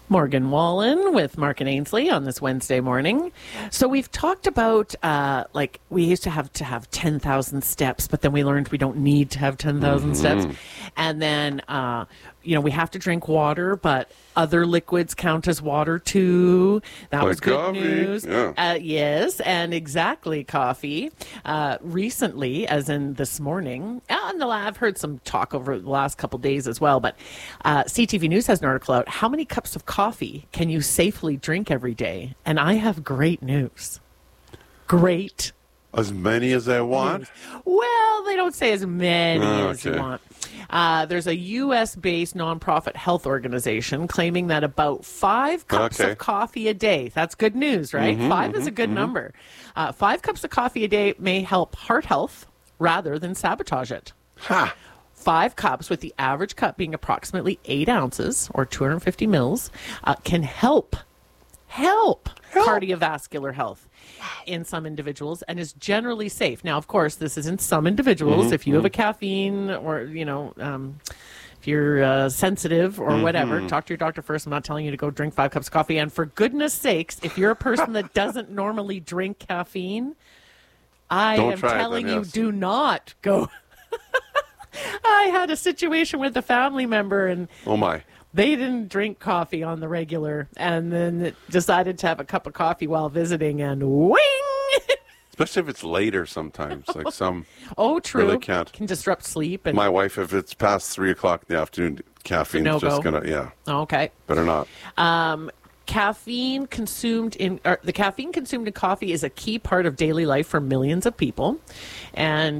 Morgan Wallen with Mark and Ainsley on this Wednesday morning. So we've talked about, we used to have 10,000 steps, but then we learned we don't need to have 10,000 steps. And then, we have to drink water, but other liquids count as water too. That was good coffee. news. Yeah. Yes, and exactly coffee. Recently, as in this morning, and I've heard some talk over the last couple days as well, but CTV News has an article out. How many cups of coffee can you safely drink every day? And I have great news. Great. As many as I want? Well, they don't say as many as you Okay. want. There's a U.S.-based nonprofit health organization claiming that about 5 cups of coffee a day, that's good news, right? 5 is a good number. 5 cups of coffee a day may help heart health rather than sabotage it. Ha! 5 cups, with the average cup being approximately 8 ounces or 250 mils, can help cardiovascular health in some individuals and is generally safe. Now, of course, this is in some individuals. If you have a caffeine or, if you're sensitive or whatever, talk to your doctor first. I'm not telling you to go drink 5 cups of coffee. And for goodness sakes, if you're a person that doesn't normally drink caffeine, I am telling you, do not go. I had a situation with a family member and Oh, my. they didn't drink coffee on the regular and then decided to have a cup of coffee while visiting and wing! Especially if it's later sometimes. Like some True. really can't. Can disrupt sleep. And My wife, if it's past 3 o'clock in the afternoon, caffeine's just going to, Okay. better not. The caffeine consumed in coffee is a key part of daily life for millions of people. And